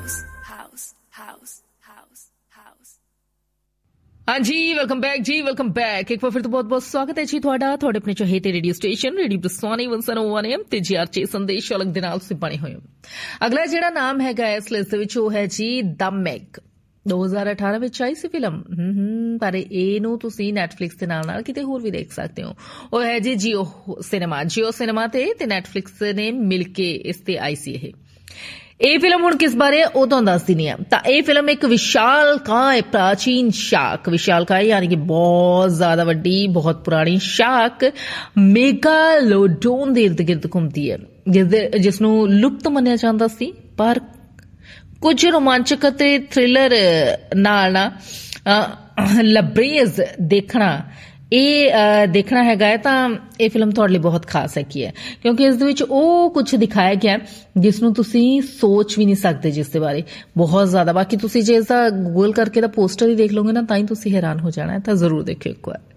ਹਾਂਜੀ welcome back ਇੱਕ ਵਾਰ ਫਿਰ ਤੋਂ ਬਹੁਤ ਸਵਾਗਤ ਹੈ ਜੀ ਤੁਹਾਡੇ ਆਪਣੇ ਚਹੇਤੇ ਰੇਡੀਓ ਸਟੇਸ਼ਨ ਰੇਡੀਓ ਬਰਸਾਨੀ 101 AM ਤੇ GRJ ਸੰਦੇਸ਼ ਅਲੱਗ ਦੇ ਨਾਲ ਤੁਸੀਂ ਬਣੇ ਹੋਏ ਹੋ। ਅਗਲਾ ਜਿਹੜਾ ਨਾਮ ਹੈਗਾ ਇਸ ਲਿਸਟ ਦੇ ਵਿੱਚ ਉਹ ਹੈ ਜੀ ਦ ਮੈਗ। 2018 ਵਿੱਚ ਆਈ ਸੀ ਫਿਲਮ, ਪਰ ਇਹਨੂੰ ਤੁਸੀਂ ਨੈਟਫਲਿਕਸ ਦੇ ਨਾਲ ਕਿਤੇ ਹੋਰ ਵੀ ਦੇਖ ਸਕਦੇ ਹੋ। ਉਹ ਹੈ ਜੀ ਜੀਓ ਸਿਨੇਮਾ ਤੇ ਨੈਟਫਲਿਕਸ ਨੇ ਮਿਲ ਕੇ ਇਸ ਤੇ ਆਈ ਸੀ। ਇਹ ਫਿਲਮ ਹੁਣ ਕਿਸ ਬਾਰੇ ਉਹ ਤੁਹਾਨੂੰ ਦੱਸ ਦਿੰਦੀ ਹਾਂ। ਤਾਂ ਇਹ ਫਿਲਮ ਇੱਕ ਵਿਸ਼ਾਲਕਾय ਪ੍ਰਾਚੀਨ ਸ਼ਾਕ, ਵਿਸ਼ਾਲਕਾय ਯਾਨੀ ਕਿ ਬਹੁਤ ਜ਼ਿਆਦਾ ਵੱਡੀ ਬਹੁਤ ਪੁਰਾਣੀ ਸ਼ਾਕ ਮੇਗਾਲੋਡੋਨ ਦੇ ਇਰਦ ਗਿਰਦ ਘੁੰਮਦੀ ਹੈ, ਜਿਸ ਨੂੰ ਲੁਪਤ ਮੰਨਿਆ ਜਾਂਦਾ ਸੀ। ਪਰ ਕੁਝ ਰੋਮਾਂਚਕ ਅਤੇ ਥ੍ਰਿਲਰ ਨਾਲ ਲਬਰੇਜ਼ ਦੇਖਣਾ ਹੈਗਾ ਹੈ ਤਾਂ ਇਹ ਫਿਲਮ ਤੁਹਾਡੇ ਲਈ ਬਹੁਤ ਖਾਸ ਹੈਗੀ ਹੈ, ਕਿਉਂਕਿ ਇਸ ਦੇ ਵਿੱਚ ਉਹ ਕੁਝ ਦਿਖਾਇਆ ਗਿਆ ਜਿਸ ਨੂੰ ਤੁਸੀਂ ਸੋਚ ਵੀ ਨਹੀਂ ਸਕਦੇ, ਜਿਸ ਦੇ ਬਾਰੇ ਬਹੁਤ ਜ਼ਿਆਦਾ। ਬਾਕੀ ਤੁਸੀਂ ਜੇ ਇਸਦਾ ਗੂਗਲ ਕਰਕੇ ਦਾ ਪੋਸਟਰ ਹੀ ਦੇਖ ਲਓਗੇ ਨਾ ਤਾਂ ਹੀ ਤੁਸੀਂ ਹੈਰਾਨ ਹੋ ਜਾਣਾ ਹੈ। ਤਾਂ ਜ਼ਰੂਰ ਦੇਖਿਓ ਇੱਕ ਵਾਰ।